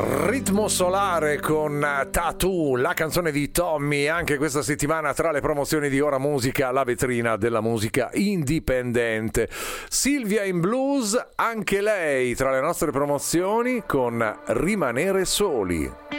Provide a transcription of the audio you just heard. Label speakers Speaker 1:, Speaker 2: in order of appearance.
Speaker 1: Ritmo solare con Tattoo, la canzone di Tommy, anche questa settimana tra le promozioni di Ora Musica, la vetrina della musica indipendente. Silvia in Blues, anche lei tra le nostre promozioni con Rimanere soli.